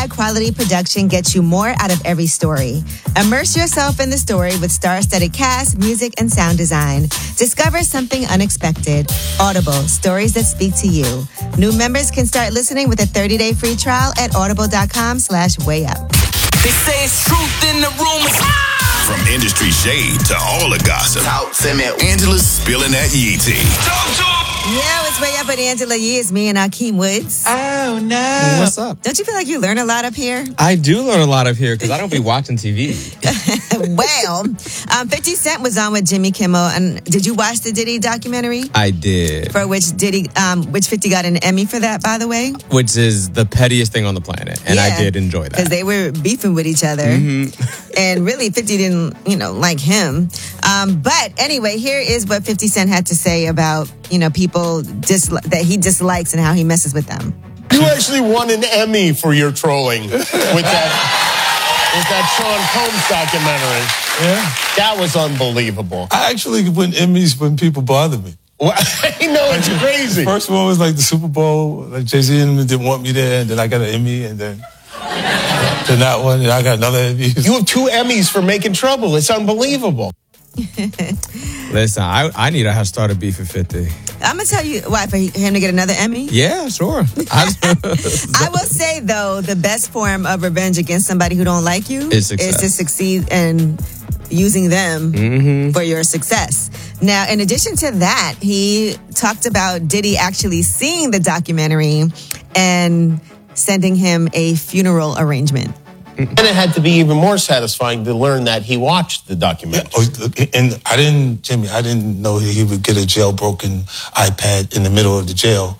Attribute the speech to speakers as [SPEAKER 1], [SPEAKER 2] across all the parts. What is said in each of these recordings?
[SPEAKER 1] high-quality production gets you more out of every story. Immerse yourself in the story with star-studded cast, music, and sound design. Discover something unexpected. Audible, stories that speak to you. New members can start listening with a 30-day free trial at audible.com/wayup.
[SPEAKER 2] They say it's truth in the rumors.
[SPEAKER 3] From industry shade to all the gossip,
[SPEAKER 2] Talk to me.
[SPEAKER 3] Angela's spilling that yee tea.
[SPEAKER 1] Yo, it's Way Up with Angela Yee. It's me and Akeem Woods.
[SPEAKER 4] Oh, no.
[SPEAKER 5] What's up?
[SPEAKER 1] Don't you feel like you learn a lot up here?
[SPEAKER 5] I do learn a lot up here because I don't be watching TV.
[SPEAKER 1] Well, 50 Cent was on with Jimmy Kimmel. And did you watch the Diddy documentary?
[SPEAKER 5] I did.
[SPEAKER 1] For which 50 got an Emmy for that, by the way?
[SPEAKER 5] Which is the pettiest thing on the planet. And I did enjoy that.
[SPEAKER 1] Because they were beefing with each other. Mm-hmm. And really, 50 didn't, like him. But anyway, here is what 50 Cent had to say about, people that he dislikes and how he messes with them.
[SPEAKER 6] You actually won an Emmy for your trolling with that Sean Combs documentary.
[SPEAKER 4] Yeah.
[SPEAKER 6] That was unbelievable.
[SPEAKER 4] I actually win Emmys when people bother me.
[SPEAKER 6] Well, I know, it's crazy.
[SPEAKER 4] The first one was like the Super Bowl. Like Jay-Z and them didn't want me there, and then I got an Emmy, and then that one, and I got another Emmy.
[SPEAKER 6] You have 2 Emmys for making trouble. It's unbelievable.
[SPEAKER 5] Listen, I need to start a beef at 50.
[SPEAKER 1] I'm going to tell you why, for him to get another Emmy?
[SPEAKER 5] Yeah, sure.
[SPEAKER 1] I will say, though, the best form of revenge against somebody who don't like you is to succeed in using them for your success. Now, in addition to that, he talked about Diddy actually seeing the documentary and sending him a funeral arrangement.
[SPEAKER 6] And it had to be even more satisfying to learn that he watched the documentary.
[SPEAKER 4] And I didn't know he would get a jailbroken iPad in the middle of the jail.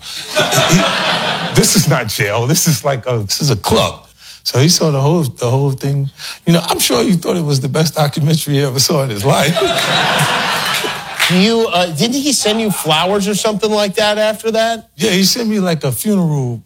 [SPEAKER 4] This is not jail. This is a club. So he saw the whole thing. I'm sure he thought it was the best documentary he ever saw in his life.
[SPEAKER 6] Didn't he send you flowers or something like that after that?
[SPEAKER 4] Yeah, he sent me like a funeral.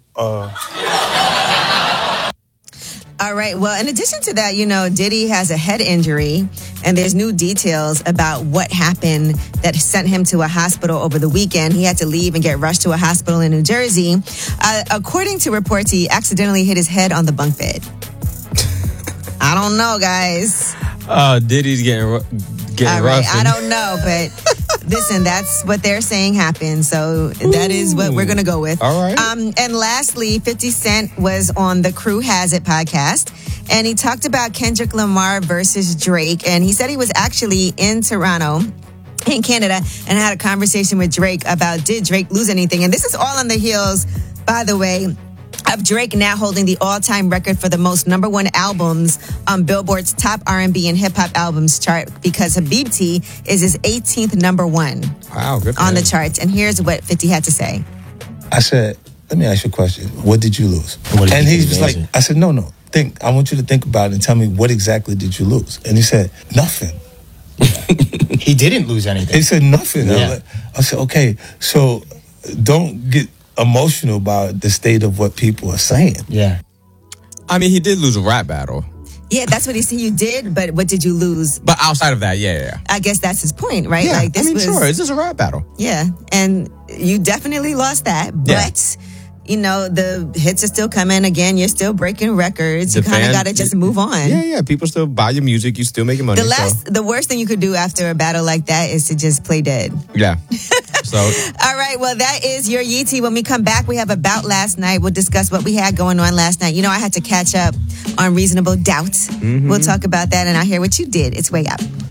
[SPEAKER 1] All right. Well, in addition to that, Diddy has a head injury, and there's new details about what happened that sent him to a hospital over the weekend. He had to leave and get rushed to a hospital in New Jersey. According to reports, he accidentally hit his head on the bunk bed. I don't know, guys.
[SPEAKER 5] Diddy's getting
[SPEAKER 1] all right,
[SPEAKER 5] rough.
[SPEAKER 1] I don't know, but listen, that's what they're saying happened. So that is what we're going to go with.
[SPEAKER 5] All right.
[SPEAKER 1] And lastly, 50 Cent was on the Crew Has It podcast, and he talked about Kendrick Lamar versus Drake. And he said he was actually in Toronto, in Canada, and had a conversation with Drake about, did Drake lose anything? And this is all on the heels, by the way, of Drake now holding the all-time record for the most #1 albums on Billboard's top R&B and hip-hop albums chart, because Habibti is his 18th #1 on the charts. And here's what 50 had to say.
[SPEAKER 4] I said, let me ask you a question. What did you lose? And he was like, I said, no. I want you to think about it and tell me what exactly did you lose? And he said, nothing.
[SPEAKER 7] He didn't lose anything.
[SPEAKER 4] He said nothing.
[SPEAKER 7] Yeah.
[SPEAKER 4] I said, okay, so don't get emotional about the state of what people are saying.
[SPEAKER 7] Yeah.
[SPEAKER 5] I mean, he did lose a rap battle.
[SPEAKER 1] Yeah, that's what he said you did, but what did you lose?
[SPEAKER 5] But outside of that, yeah.
[SPEAKER 1] I guess that's his point, right?
[SPEAKER 5] Yeah,
[SPEAKER 1] Sure.
[SPEAKER 5] It's just a rap battle.
[SPEAKER 1] Yeah, and you definitely lost that, but... the hits are still coming. Again, you're still breaking records. You kind of got to just move on.
[SPEAKER 5] Yeah. People still buy your music. You still making money.
[SPEAKER 1] The worst thing you could do after a battle like that is to just play dead.
[SPEAKER 5] Yeah. So. All
[SPEAKER 1] right. Well, that is your Yee Tea. When we come back, we have About Last Night. We'll discuss what we had going on last night. I had to catch up on Reasonable Doubt. We'll talk about that, and I'll hear what you did. It's Way Up.